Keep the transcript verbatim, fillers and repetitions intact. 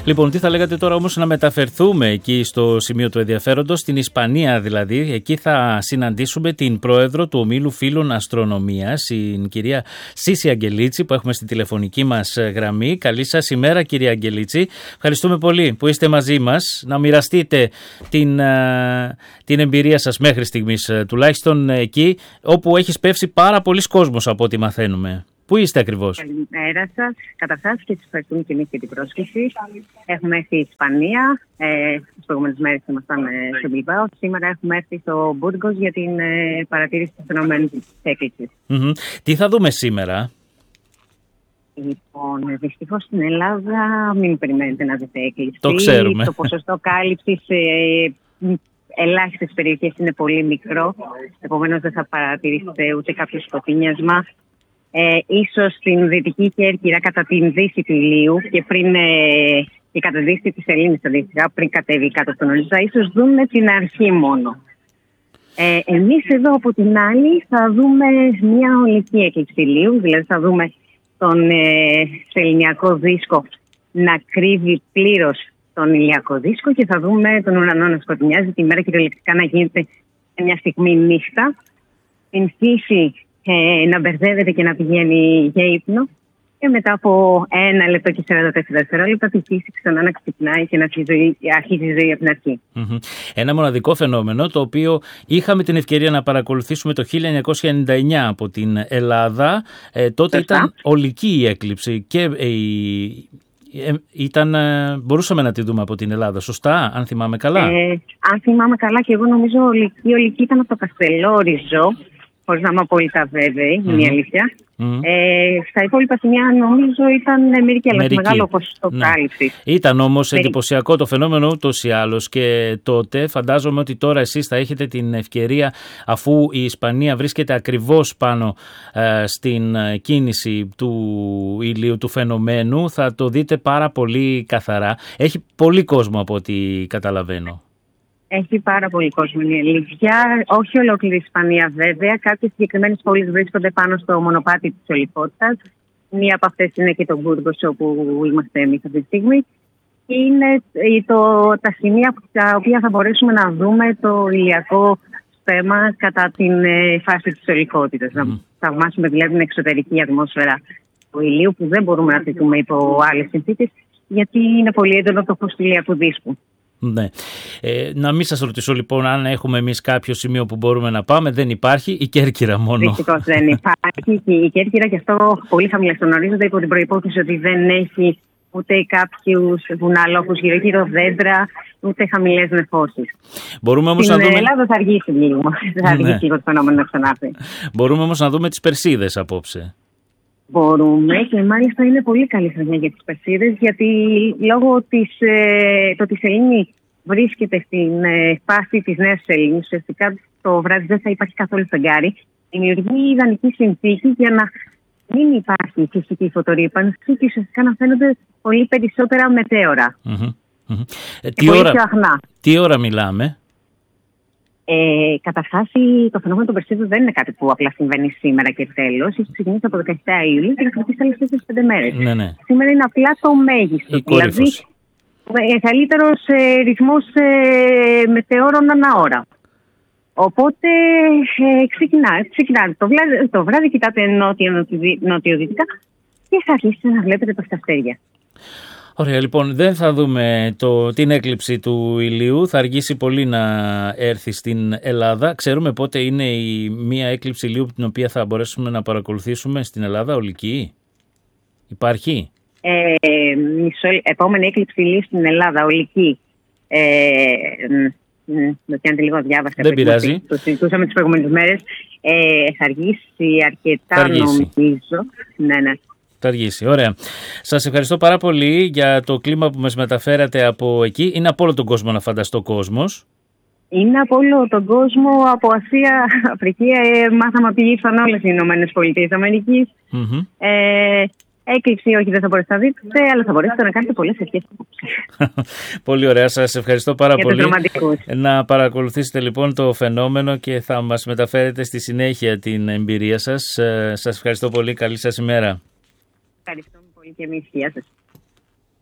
Λοιπόν, τι θα λέγατε τώρα όμως να μεταφερθούμε εκεί στο σημείο του ενδιαφέροντος, στην Ισπανία δηλαδή. Εκεί θα συναντήσουμε την πρόεδρο του Ομίλου Φίλων Αστρονομίας, την κυρία Σίση Αγγελίτσι, που έχουμε στη τηλεφωνική μας γραμμή. Καλή σας ημέρα, κυρία Αγγελίτσι. Ευχαριστούμε πολύ που είστε μαζί μας. Να μοιραστείτε την, την εμπειρία σας μέχρι στιγμής, τουλάχιστον εκεί όπου έχει σπεύσει πάρα πολλοί κόσμος από ό,τι μαθαίνουμε. Πού είστε ακριβώς? Καλημέρα σας. Καταρχάς και σας ευχαριστούμε και εμείς για την πρόσκληση. Έχουμε έρθει η Ισπανία. Ε, τις προηγούμενες μέρες ήμασταν στο Μπιλμπάο. Σήμερα έχουμε έρθει στο Μπουργκος για την ε, παρατήρηση του φαινομένου της έκλειψης. Mm-hmm. Τι θα δούμε σήμερα? Λοιπόν, δυστυχώς στην Ελλάδα μην περιμένετε να δείτε έκλειψη. Το ξέρουμε. Το ποσοστό κάλυψης σε ελάχιστες περιοχές είναι πολύ μικρό. Επομένως δεν θα παρατηρήσετε ούτε κάποιο σκοτεινιασμά. Ε, ίσως στην Δυτική Κέρκυρα κατά την δύση του ηλίου και πριν ε, και κατά τη δύση της Ελλήνης αντίστοιχα, πριν κατέβει κάτω στον ορίζοντα, ίσως δούμε την αρχή μόνο. Ε, εμείς εδώ από την άλλη θα δούμε μια ολική έκλειψη ηλίου, δηλαδή θα δούμε τον ε, σεληνιακό δίσκο να κρύβει πλήρως τον ηλιακό δίσκο και θα δούμε τον ουρανό να σκοτεινιάζει, τη μέρα κυριολεκτικά να γίνεται μια στιγμή νύχτα. Την φύση Ε, να μπερδεύεται και να πηγαίνει για ύπνο και μετά από ένα λεπτό και σαράντα τέσσερα δευτερόλεπτα τη φύση ξανά να ξυπνάει και να αρχίζει, αρχίζει η ζωή από την αρχή. Mm-hmm. Ένα μοναδικό φαινόμενο το οποίο είχαμε την ευκαιρία να παρακολουθήσουμε το χίλια εννιακόσια ενενήντα εννιά από την Ελλάδα. Ε, τότε Σωστά. Ήταν ολική η έκλειψη και ε, ε, ήταν, ε, μπορούσαμε να τη δούμε από την Ελλάδα, σωστά, αν θυμάμαι καλά? Ε, αν θυμάμαι καλά και εγώ νομίζω ολική, ολική ήταν από το Καστελόριζο. Χωρίς να είμαι απόλυτα βέβαιη, είναι η αλήθεια. Mm-hmm. Ε, στα υπόλοιπα σημεία νομίζω ήταν μερική, αλλά μεγάλο ποσοστό ναι. κάλυψης. Ήταν όμως Μερική. εντυπωσιακό το φαινόμενο ούτως ή άλλως και τότε. Φαντάζομαι ότι τώρα εσείς θα έχετε την ευκαιρία, αφού η Ισπανία βρίσκεται ακριβώς πάνω ε, στην κίνηση του ηλίου, του φαινομένου, θα το δείτε πάρα πολύ καθαρά. Έχει πολύ κόσμο από ό,τι καταλαβαίνω. Έχει πάρα πολύ κόσμο, είναι η αλήθεια. Όχι ολόκληρη η Ισπανία βέβαια. Κάποιες συγκεκριμένες πόλεις βρίσκονται πάνω στο μονοπάτι της ολικότητας. Μία από αυτές είναι και το Μπουργκος, όπου είμαστε εμείς αυτή τη στιγμή. Είναι το, τα σημεία τα οποία θα μπορέσουμε να δούμε το ηλιακό στέμμα κατά την ε, φάση της ολικότητας. Mm. Να θαυμάσουμε δηλαδή την εξωτερική ατμόσφαιρα του ηλίου, που δεν μπορούμε να τη δούμε υπό άλλες συνθήκες, γιατί είναι πολύ έντονο το φως του ηλιακού δίσκου. Ναι. Ε, να μην σας ρωτήσω λοιπόν αν έχουμε εμείς κάποιο σημείο που μπορούμε να πάμε. Δεν υπάρχει, η Κέρκυρα μόνο. Δυστυχώς δεν υπάρχει και η Κέρκυρα, και αυτό πολύ χαμηλά στον ορίζοντα, υπό την προϋπόθεση ότι δεν έχει ούτε κάποιους βουναλόφους γύρω-γύρω, δέντρα, ούτε χαμηλές νεφώσεις. Μπορούμε όμως Στην να δούμε... Ελλάδα θα αργήσει λίγο. Θα αργήσει λίγο το φαινόμενο να ξανάρθει. Μπορούμε όμως να δούμε τις Περσίδες απόψε. Μπορούμε και μάλιστα είναι πολύ καλή χρονιά για τις Περσίδες, γιατί λόγω της, ε, το ότι η Σελήνη βρίσκεται στην ε, φάση της Νέας Σελήνης, ουσιαστικά το βράδυ δεν θα υπάρχει καθόλου φεγγάρι, δημιουργεί ιδανική συνθήκη για να μην υπάρχει φυσική φωτορύπανση και ουσιαστικά να φαίνονται πολύ περισσότερα μετέωρα. Mm-hmm. Mm-hmm. Ε, τι, ώρα, τι ώρα μιλάμε? Ε, Καταρχάς, το φαινόμενο των Περσίδων δεν είναι κάτι που απλά συμβαίνει σήμερα και τέλος. Έχει ξεκινήσει από δεκαεπτά Ιουλίου και θα κρατήσει άλλες τέσσερις πέντε μέρες. Ναι, ναι. Σήμερα είναι απλά το μέγιστο. Η δηλαδή, κόρυφος. καλύτερος ε, ρυθμός ε, μετεώρων ανά ώρα. Οπότε ε, ξεκινάει. ξεκινάει. Το, βράδυ, το βράδυ κοιτάτε νότιο-δυτικά και θα αρχίσετε να βλέπετε τα αστέρια. Ωραία, λοιπόν, δεν θα δούμε το, την έκλειψη του ηλίου. Θα αργήσει πολύ να έρθει στην Ελλάδα. Ξέρουμε πότε είναι η μία έκλειψη ηλίου την οποία θα μπορέσουμε να παρακολουθήσουμε στην Ελλάδα, ολική? Υπάρχει? Ε, μισό, επόμενη έκλειψη ηλίου στην Ελλάδα, ολική. Ε, με πιάνετε λίγο διάβαση. Δεν πειράζει. Το συζητούσαμε τις προηγούμενες μέρες. Ε, θα αργήσει αρκετά, θα αργήσει. νομίζω. Ναι, ναι. Θα αργήσει. Ωραία. Σας ευχαριστώ πάρα πολύ για το κλίμα που μας μεταφέρατε από εκεί. Είναι από όλο τον κόσμο, να φανταστώ, ο κόσμος. Είναι από όλο τον κόσμο, από Ασία, Αφρική. Ε, μάθαμε ότι ήρθαν όλες οι Ηνωμένες Πολιτείες Αμερικής. Mm-hmm. Ε, έκλειψη, όχι, δεν θα μπορέσετε να δείτε, αλλά θα μπορέσετε να κάνετε πολλές ευχές. Πολύ ωραία. Σας ευχαριστώ πάρα για πολύ. Τους να παρακολουθήσετε λοιπόν το φαινόμενο και θα μας μεταφέρετε στη συνέχεια την εμπειρία σας. Σας ευχαριστώ πολύ. Καλή σας ημέρα. Ευχαριστώ πολύ και εμείς. Γεια σας.